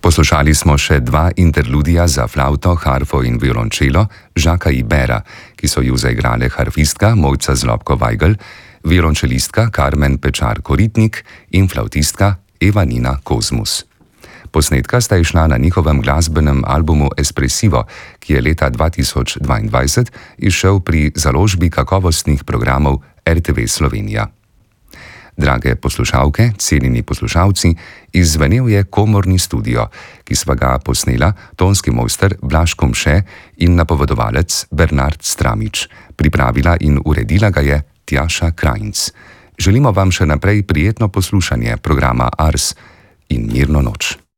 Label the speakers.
Speaker 1: Poslušali smo še dva interludija za flavto, harfo in violončelo Žaka Ibera, ki so ju zaigrale harfistka Mojca Zlobko-Vajgl, violončelistka Karmen Pečar-Koritnik in flavtistka Eva Nina Kozmus. Posnetka sta izšla na njihovem glasbenem albumu Espressivo, ki je leta 2022 izšel pri založbi kakovostnih programov RTV Slovenija. Drage poslušalke, cenjeni poslušalci, izzvenel je komorni studio, ki sva ga posnela tonski mojster Blaž Komše in napovedovalec Bernard Stramič. Pripravila in uredila ga je Tjaša Krajnc. Želimo vam še naprej prijetno poslušanje programa Ars in mirno noč.